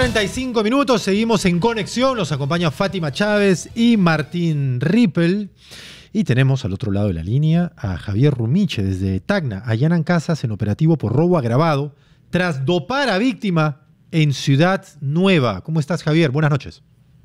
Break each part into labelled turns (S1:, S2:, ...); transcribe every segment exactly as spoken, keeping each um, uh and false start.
S1: cuarenta y cinco minutos, seguimos en conexión. Nos acompaña Fátima Chávez y Martín Rippel. Y tenemos al otro lado de la línea a Javier Rumiche desde Tacna. Allanan casas en operativo por robo agravado tras dopar a víctima en Ciudad Nueva. ¿Cómo estás, Javier? Buenas noches.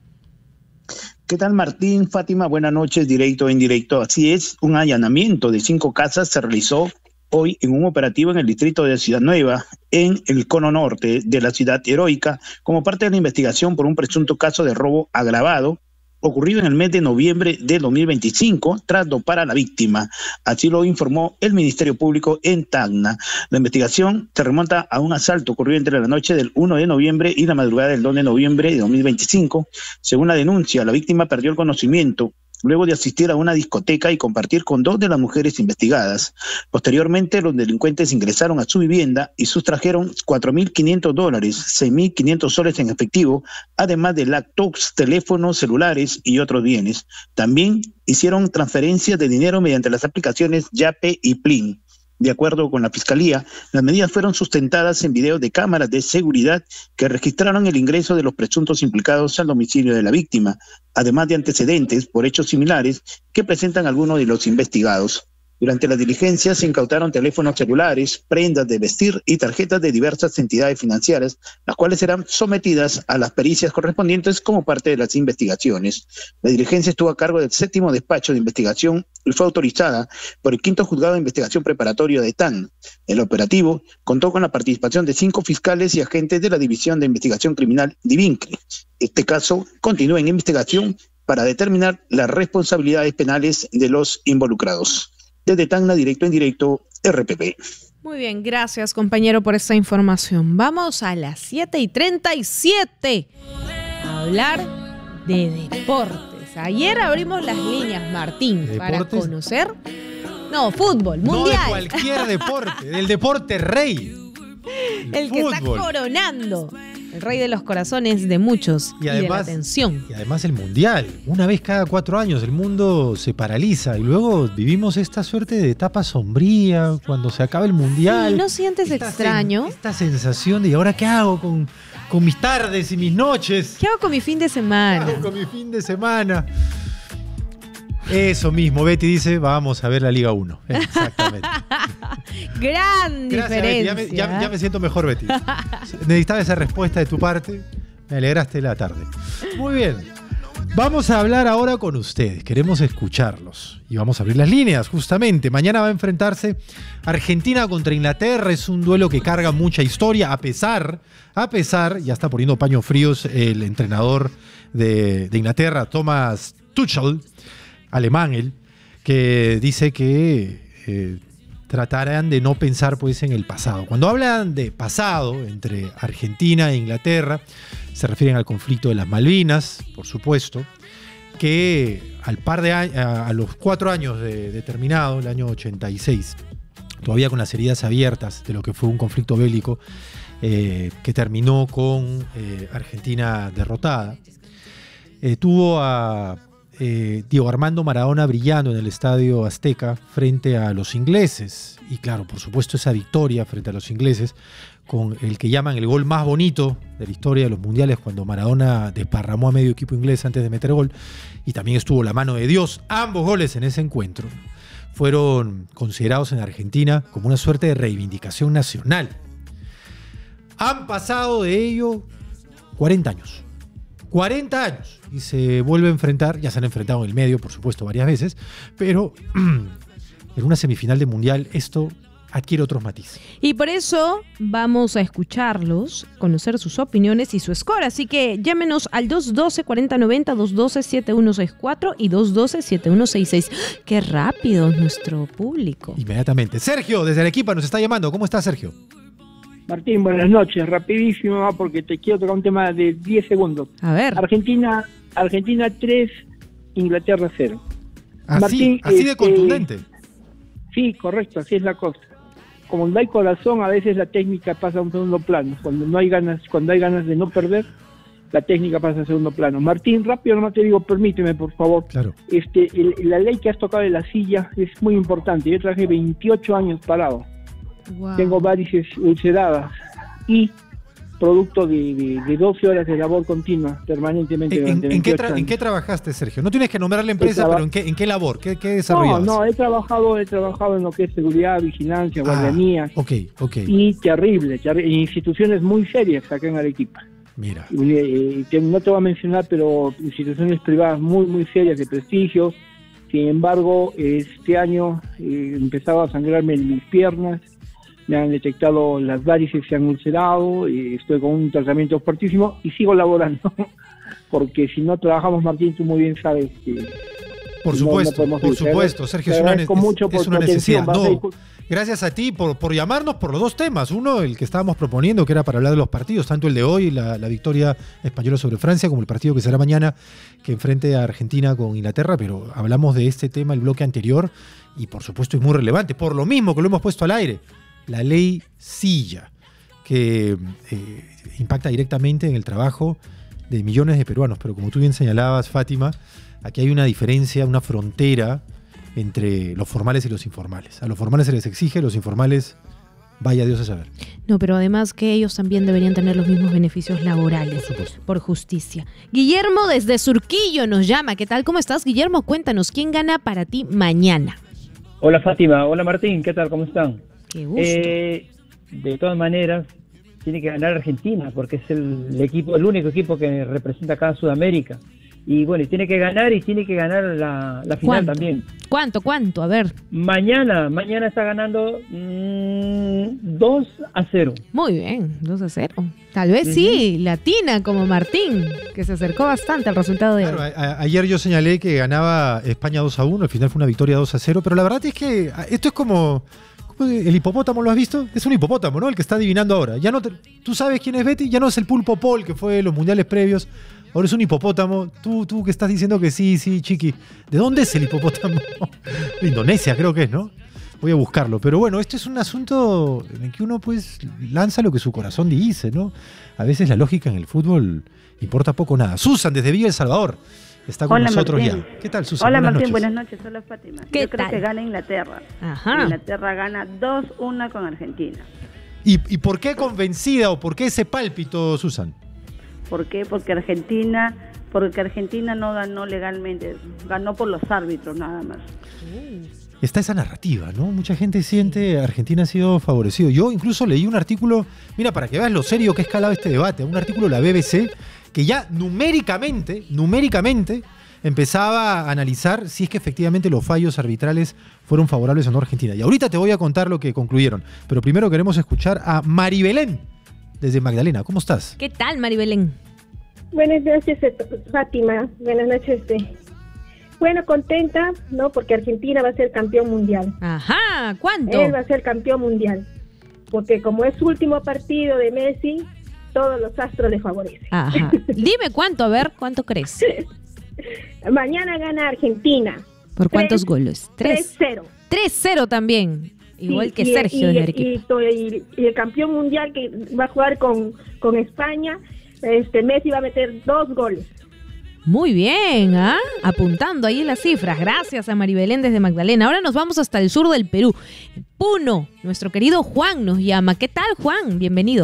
S2: ¿Qué tal, Martín? Fátima, buenas noches, directo o indirecto. Así es, un allanamiento de cinco casas se realizó hoy en un operativo en el distrito de Ciudad Nueva, en el cono norte de la ciudad heroica, como parte de la investigación por un presunto caso de robo agravado ocurrido en el mes de noviembre de dos mil veinticinco, tras dopar a la víctima. Así lo informó el Ministerio Público en Tacna. La investigación se remonta a un asalto ocurrido entre la noche del uno de noviembre y la madrugada del dos de noviembre de dos mil veinticinco. Según la denuncia, la víctima perdió el conocimiento luego de asistir a una discoteca y compartir con dos de las mujeres investigadas. Posteriormente, los delincuentes ingresaron a su vivienda y sustrajeron cuatro mil quinientos dólares, seis mil quinientos soles en efectivo, además de laptops, teléfonos, celulares y otros bienes. También hicieron transferencias de dinero mediante las aplicaciones Yape y Plin. De acuerdo con la Fiscalía, las medidas fueron sustentadas en videos de cámaras de seguridad que registraron el ingreso de los presuntos implicados al domicilio de la víctima, además de antecedentes por hechos similares que presentan algunos de los investigados. Durante las diligencias se incautaron teléfonos celulares, prendas de vestir y tarjetas de diversas entidades financieras, las cuales serán sometidas a las pericias correspondientes como parte de las investigaciones. La diligencia estuvo a cargo del séptimo despacho de investigación y fue autorizada por el quinto juzgado de investigación preparatorio de Tacna. El operativo contó con la participación de cinco fiscales y agentes de la División de Investigación Criminal DIVINCRE. Este caso continúa en investigación para determinar las responsabilidades penales de los involucrados. Desde Tacna, directo en directo, R P P.
S3: Muy bien, gracias, compañero, por esta información. Vamos a las siete y treinta y siete a hablar de deportes. Ayer abrimos las líneas, Martín, para conocer... No, fútbol, mundial.
S1: No de cualquier deporte, del deporte rey.
S3: El, el que está coronando. El rey de los corazones de muchos y, además, y de la atención.
S1: Y además el mundial. Una vez cada cuatro años el mundo se paraliza y luego vivimos esta suerte de etapa sombría cuando se acaba el mundial.
S3: Sí, ¿no sientes esta extraño?
S1: Sen, esta sensación de ¿y ahora qué hago con, con mis tardes y mis noches?
S3: ¿Qué hago con mi fin de semana?
S1: ¿Qué hago con mi fin de semana? Eso mismo, Betty dice, vamos a ver la Liga uno. Exactamente.
S3: Gran
S1: Gracias,
S3: diferencia.
S1: Betty. Ya, me, ya, ya me siento mejor, Betty. Necesitaba esa respuesta de tu parte. Me alegraste la tarde. Muy bien. Vamos a hablar ahora con ustedes. Queremos escucharlos. Y vamos a abrir las líneas, justamente. Mañana va a enfrentarse Argentina contra Inglaterra. Es un duelo que carga mucha historia. A pesar, a pesar, ya está poniendo paños fríos el entrenador de, de Inglaterra, Thomas Tuchel, alemán él, que dice que eh, tratarán de no pensar pues en el pasado. Cuando hablan de pasado entre Argentina e Inglaterra, se refieren al conflicto de las Malvinas, por supuesto, que al par de años, a, a los cuatro años de, de terminado, el año ochenta y seis, todavía con las heridas abiertas de lo que fue un conflicto bélico eh, que terminó con eh, Argentina derrotada, eh, tuvo a Eh, Diego Armando Maradona brillando en el Estadio Azteca frente a los ingleses. Y claro, por supuesto, esa victoria frente a los ingleses, con el que llaman el gol más bonito de la historia de los mundiales, cuando Maradona desparramó a medio equipo inglés antes de meter gol, y también estuvo la mano de Dios. Ambos goles en ese encuentro fueron considerados en Argentina como una suerte de reivindicación nacional. Han pasado de ello cuarenta años. cuarenta años y se vuelve a enfrentar, ya se han enfrentado en el medio, por supuesto, varias veces, pero en una semifinal de mundial esto adquiere otros matices.
S3: Y por eso vamos a escucharlos, conocer sus opiniones y su score, así que llámenos al dos uno dos, cuatro cero nueve cero, dos uno dos, siete uno seis cuatro y dos uno dos, siete uno seis seis. ¡Qué rápido nuestro público!
S1: Inmediatamente. Sergio, desde Arequipa, nos está llamando. ¿Cómo está, Sergio?
S4: Martín, buenas noches. Rapidísimo, porque te quiero tocar un tema de diez segundos.
S3: A ver.
S4: Argentina, Argentina tres, Inglaterra cero.
S1: Así,
S4: Martín,
S1: así de
S4: este,
S1: contundente.
S4: Sí, correcto, así es la cosa. Como no hay corazón, a veces la técnica pasa a un segundo plano. Cuando no hay ganas, cuando hay ganas de no perder, la técnica pasa a segundo plano. Martín, rápido nomás te digo, permíteme, por favor.
S1: Claro.
S4: Este, el, la ley que has tocado de la silla es muy importante. Yo traje veintiocho años parado. Wow. Tengo varices ulceradas y producto de, de, de doce horas de labor continua, permanentemente.
S1: ¿En,
S4: durante
S1: en, qué,
S4: veintiocho
S1: tra- ¿En
S4: años.
S1: qué trabajaste, Sergio? No tienes que nombrar la empresa,
S4: traba-
S1: pero ¿en qué, en qué labor? ¿Qué, qué
S4: No,
S1: desarrollabas?
S4: no, he trabajado, he trabajado en lo que es seguridad, vigilancia, guardianía,
S1: Ah, ok, ok.
S4: y terrible, terri- instituciones muy serias acá en Arequipa.
S1: Mira.
S4: Y, eh, que no te voy a mencionar, pero instituciones privadas muy, muy serias, de prestigio. Sin embargo, este año eh, empezaba a sangrarme en mis piernas, me han detectado las varices, se han ulcerado, y estoy con un tratamiento fuertísimo y sigo laborando, porque si no trabajamos, Martín, tú muy bien sabes que...
S1: Por
S4: no-
S1: supuesto,
S4: no podemos
S1: por
S4: ir. Te
S1: supuesto,
S4: agrade-
S1: Sergio,
S4: te
S1: es una,
S4: agradezco
S1: ne-
S4: mucho
S1: es
S4: por
S1: una
S4: tu
S1: necesidad.
S4: atención. Vas a
S1: No,
S4: discul-
S1: gracias a ti por, por llamarnos por los dos temas. Uno, el que estábamos proponiendo, que era para hablar de los partidos, tanto el de hoy, la, la victoria española sobre Francia, como el partido que será mañana, que enfrente a Argentina con Inglaterra, pero hablamos de este tema, el bloque anterior, y por supuesto es muy relevante, por lo mismo que lo hemos puesto al aire, la ley Silla, que eh, impacta directamente en el trabajo de millones de peruanos, pero como tú bien señalabas, Fátima, aquí hay una diferencia, una frontera entre los formales y los informales. A los formales se les exige, a los informales, vaya Dios a saber.
S3: No, pero además que ellos también deberían tener los mismos beneficios laborales,
S1: Por supuesto.
S3: por justicia. Guillermo desde Surquillo nos llama. ¿Qué tal? ¿Cómo estás, Guillermo? Cuéntanos, ¿quién gana para ti mañana?
S5: Hola Fátima, hola Martín, ¿qué tal? ¿Cómo están?
S3: Qué gusto.
S5: Eh, de todas maneras, tiene que ganar Argentina, porque es el, el equipo, el único equipo que representa acá a Sudamérica. Y bueno, tiene que ganar y tiene que ganar la, la final
S3: ¿Cuánto?
S5: también.
S3: ¿Cuánto? ¿Cuánto? A ver.
S5: Mañana, mañana está ganando mmm, dos a cero.
S3: Muy bien, dos a cero. Tal vez sí, latina como Martín, que se acercó bastante al resultado de
S1: Claro,
S3: hoy.
S1: a- a- ayer yo señalé que ganaba España dos a uno, al final fue una victoria dos a cero, pero la verdad es que a- esto es como, como el hipopótamo, ¿lo has visto? Es un hipopótamo, ¿no? El que está adivinando ahora. Ya no te- tú sabes quién es Betty, ya no es el pulpo Paul que fue en los mundiales previos, ahora es un hipopótamo. Tú, tú que estás diciendo que sí, sí, chiqui. ¿De dónde es el hipopótamo? De Indonesia creo que es, ¿no? Voy a buscarlo. Pero bueno, esto es un asunto en el que uno pues lanza lo que su corazón dice, ¿no? A veces la lógica en el fútbol importa poco o nada. Susan, desde Villa El Salvador, está con
S6: Hola,
S1: nosotros
S6: Martín.
S1: ya. ¿Qué tal, Susan?
S6: Hola
S1: Buenas
S6: Martín,
S1: noches.
S6: buenas noches. Hola Fátima.
S3: ¿Qué
S6: Yo creo
S3: tal?
S6: que gana Inglaterra.
S3: Ajá.
S6: Inglaterra gana dos uno con Argentina.
S1: ¿Y, ¿Y por qué convencida o por qué ese pálpito, Susan?
S6: ¿Por qué? Porque Argentina, porque Argentina no ganó legalmente, ganó por los árbitros nada más.
S1: Está esa narrativa, ¿no? Mucha gente siente Argentina ha sido favorecido. Yo incluso leí un artículo, mira, para que veas lo serio que ha escalado este debate, un artículo de la B B C que ya numéricamente, numéricamente, empezaba a analizar si es que efectivamente los fallos arbitrales fueron favorables o no a Argentina. Y ahorita te voy a contar lo que concluyeron. Pero primero queremos escuchar a Maribelén, desde Magdalena. ¿Cómo estás?
S3: ¿Qué tal, Maribelén?
S7: Buenas noches, Fátima. Buenas noches. Este. Bueno, contenta, ¿no? Porque Argentina va a ser campeón mundial.
S3: Ajá, ¿cuánto?
S7: Él va a ser campeón mundial. Porque como es su último partido de Messi, todos los astros le favorecen.
S3: Ajá. Dime cuánto, a ver, ¿cuánto crees?
S7: Mañana gana Argentina.
S3: ¿Por cuántos
S7: Tres-
S3: goles?
S7: tres
S3: Tres.
S7: cero.
S3: tres cero también. Igual
S7: Sí,
S3: que
S7: y-
S3: Sergio
S7: y,
S3: de Arequipa.
S7: y, y- y el campeón mundial que va a jugar con, con España, este Messi va a meter dos goles.
S3: Muy bien, ¿ah? Apuntando ahí las cifras. Gracias a Maribelén desde Magdalena. Ahora nos vamos hasta el sur del Perú. Puno, nuestro querido Juan nos llama. ¿Qué tal, Juan? Bienvenido.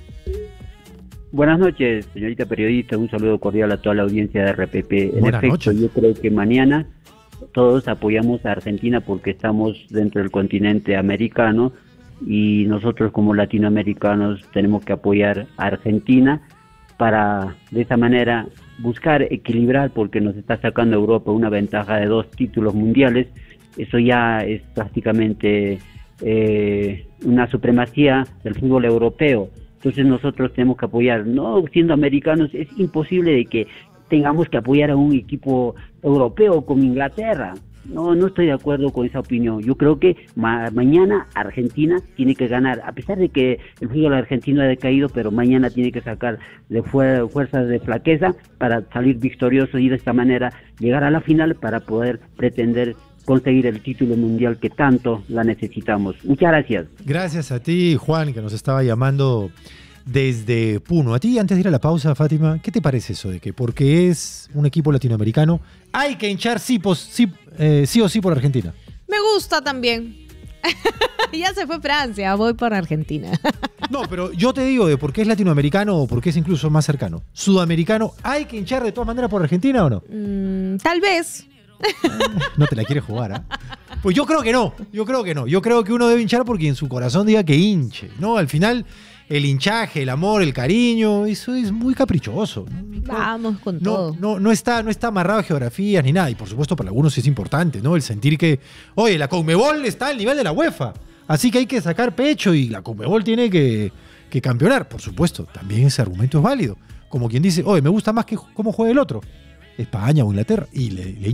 S8: Buenas noches, señorita periodista. Un saludo cordial a toda la audiencia de R P P. En
S1: Buenas
S8: efecto,
S1: noches.
S8: yo creo que mañana todos apoyamos a Argentina porque estamos dentro del continente americano y nosotros como latinoamericanos tenemos que apoyar a Argentina para de esa manera buscar equilibrar, porque nos está sacando Europa una ventaja de dos títulos mundiales. Eso ya es prácticamente eh, una supremacía del fútbol europeo. Entonces nosotros tenemos que apoyar, no siendo americanos, es imposible de que tengamos que apoyar a un equipo europeo como Inglaterra. No, no estoy de acuerdo con esa opinión. Yo creo que ma- mañana Argentina tiene que ganar, a pesar de que el fútbol argentino ha decaído, pero mañana tiene que sacar de fu- fuerzas de flaqueza para salir victorioso y de esta manera llegar a la final para poder pretender conseguir el título mundial que tanto la necesitamos. Muchas gracias.
S1: Gracias a ti, Juan, que nos estaba llamando desde Puno. A ti, antes de ir a la pausa, Fátima, ¿qué te parece eso de que porque es un equipo latinoamericano hay que hinchar sí, pos- sí, eh, sí o sí por Argentina?
S3: Me gusta también. Ya se fue Francia, voy por Argentina.
S1: No, pero yo te digo de por qué es latinoamericano o por qué es incluso más cercano. Sudamericano, ¿hay que hinchar de todas maneras por Argentina o no?
S3: Mm, tal vez.
S1: No te la quieres jugar, ¿ah? ¿eh? Pues yo creo que no, yo creo que no. Yo creo que uno debe hinchar porque en su corazón diga que hinche, ¿no? Al final, el hinchaje, el amor, el cariño, eso es muy caprichoso, ¿no?
S3: Vamos con
S1: No,
S3: todo.
S1: no, no, está, no está amarrado a geografías ni nada. Y por supuesto para algunos es importante, ¿no? El sentir que, oye, la Conmebol está al nivel de la UEFA. Así que hay que sacar pecho y la Conmebol tiene que, que campeonar. Por supuesto, también ese argumento es válido. Como quien dice, oye, me gusta más que cómo juega el otro. España o Inglaterra. Y le, le